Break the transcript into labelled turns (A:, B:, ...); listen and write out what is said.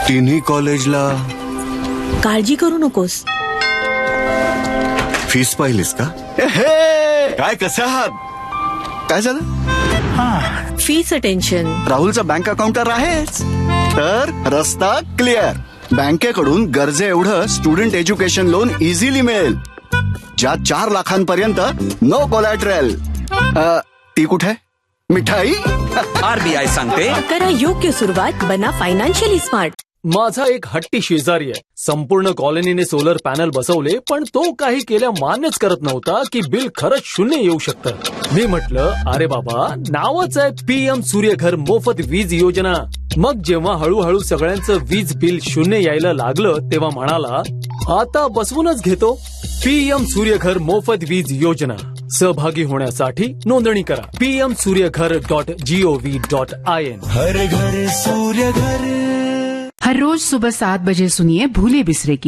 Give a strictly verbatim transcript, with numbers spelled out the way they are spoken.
A: तिन्ही कॉलेजला
B: काळजी करू नकोस.
A: फीस पाहिलीस का? काय कसं आहात? काय झालं?
B: फीचं टेन्शन.
C: राहुलचा बँक अकाउंटर आहेच, तर रस्ता क्लिअर. बँकेकडून गरजे एवढं स्टुडंट एज्युकेशन लोन इझिली मिळेल, ज्यात चार लाखांपर्यंत नो कोलॅटरल. ती कुठे मिठाई?
D: आरबीआय सांगते,
B: करा योग्य सुरुवात, बना फायनान्शियली स्मार्ट.
E: माझा एक हट्टी शेजारी आहे. संपूर्ण कॉलनीने सोलर पॅनल बसवले, पण तो काही केल्या मान्यच करत नव्हता की बिल खरंच शून्य येऊ शकतं. मी म्हटलं, अरे बाबा, नावच आहे पीएम सूर्यघर मोफत वीज योजना. मग जेव्हा हळूहळू सगळ्यांचं वीज बिल शून्य यायला लागलं, तेव्हा म्हणाला, आता बसवूनच घेतो. पीएम सूर्यघर मोफत वीज योजना. सहभागी होण्यासाठी नोंदणी करा PM Surya Ghar dot G O V dot I N.
F: हर घर सूर्य घर.
G: हर रोज सुबह सात बजे सुनिए भूले बिसरे की